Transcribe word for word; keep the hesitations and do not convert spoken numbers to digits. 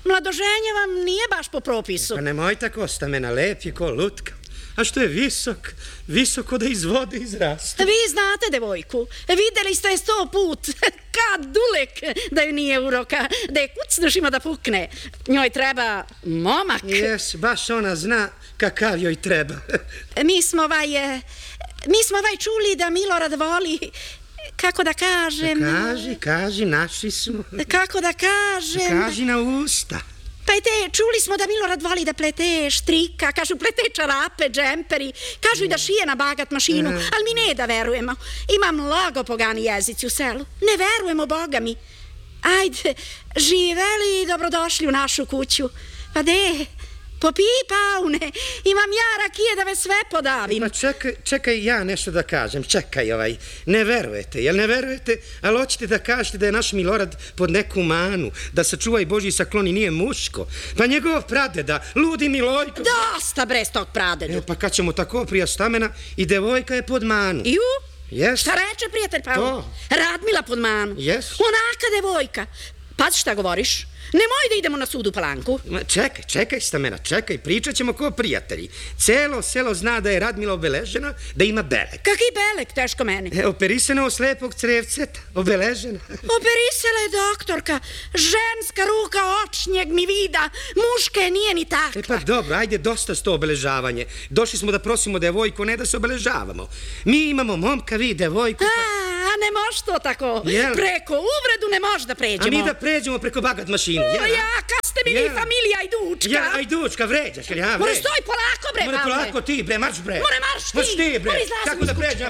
mladoženje vam nije baš po propisu. Pa nemoj tako, Stamena, lep je ko lutka. A što je visok, visoko da iz vode izraste. Vi znate devojku, videli ste je sto put, kad dulek da ju nije uroka, da je kucnuš ima da pukne. Njoj treba momak. Jes, baš ona zna kakav joj treba. Mi smo ovaj, mi smo ovaj čuli da Milorad voli, kako da kažem... Kaži, kaži, naši smo. Kako da kažem... Kaži na usta. Pa i te, čuli smo da Milorad voli da plete štrika, kažu plete čarape, džemperi, kažu i da šije na bagat mašinu, ali mi ne da verujemo. Ima mnogo pogani jezici u selu. Ne verujemo, Boga mi. Ajde, živeli i dobrodošli u našu kuću. Pa de, popij, Paune, imam ja rakije da vas sve podavim. Pa čekaj, čekaj ja nešto da kažem, čekaj ovaj, ne verujete, jel ne verujete, ali hoćete da kažete da je naš Milorad pod neku manu, da sačuva i Božji sakloni nije muško, pa njegov pradeda, ludi Milojko... Dosta bre s tog pradedu. E, pa kad ćemo tako prija Stamena i devojka je pod manu. Iju? Yes. Šta reče prijatelj Paul? To. Radmila pod manu. Yes. Onaka devojka. Pazi šta govoriš. Nemoj da idemo na sud u Palanku. Ma, čekaj, čekaj, Stamena, čekaj, pričat ćemo ko prijatelji. Celo selo zna da je Radmila obeležena, da ima belek. Kaki belek, teško meni? E, operisana od slepog crevceta, obeležena. Operisala je doktorka. Ženska ruka očnjeg mi vida. Muške nije ni takva. E pa dobro, ajde, dosta sto obeležavanje. Došli smo da prosimo devojku, ne da se obeležavamo. Mi imamo momka, vi devojku. A, a ne može to tako. Jel? Preko uvredu ne može da pređemo. A mi da pređemo preko bagat mašinu. O, ja, kad ste mi vi familija Ajdučka? Ja, Ajdučka, vređaš, jel ja, vređaš? More stoj polako, bre, More polako ti, bre, marš, bre. More marš ti. Marš ti, bre. More izlazim Kako da iz kuće. pređem?